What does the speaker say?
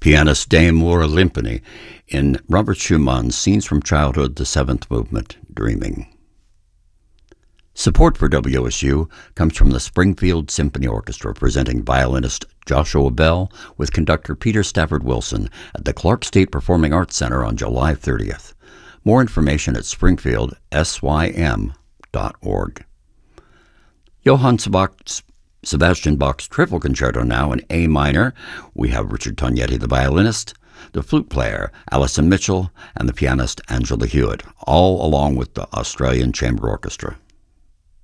Pianist Dame Laura Limpany in Robert Schumann's Scenes from Childhood, the Seventh Movement, Dreaming. Support for WSU comes from the Springfield Symphony Orchestra, presenting violinist Joshua Bell with conductor Peter Stafford Wilson at the Clark State Performing Arts Center on July 30th. More information at springfieldsym.org. Johann Sebastian Bach's Triple Concerto now in A minor. We have Richard Tognetti, the violinist, the flute player Alison Mitchell, and the pianist Angela Hewitt, all along with the Australian Chamber Orchestra.